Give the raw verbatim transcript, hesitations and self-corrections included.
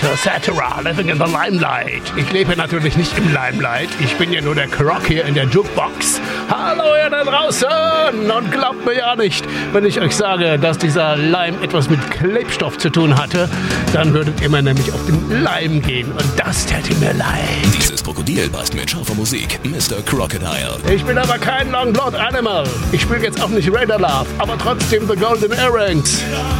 et cetera. Living in the Limelight. Ich lebe natürlich nicht im Limelight. Ich bin ja nur der Croc hier in der Jukebox. Hallo ihr da draußen! Und glaubt mir ja nicht, wenn ich euch sage, dass dieser Leim etwas mit Klebstoff zu tun hatte, dann würdet ihr mir nämlich auf den Leim gehen. Und das täte mir leid. Dieses Krokodil passt mit scharfer Musik. Mister Crocodile. Ich bin aber kein Long Blood Animal. Ich spiele jetzt auch nicht Raider Love, aber trotzdem The Golden Earrings.